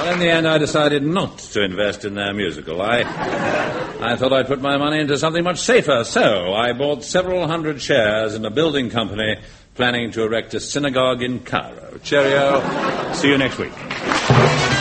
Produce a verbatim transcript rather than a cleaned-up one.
Well, in the end, I decided not to invest in their musical. I, I thought I'd put my money into something much safer, so I bought several hundred shares in a building company planning to erect a synagogue in Cairo. Cheerio. See you next week.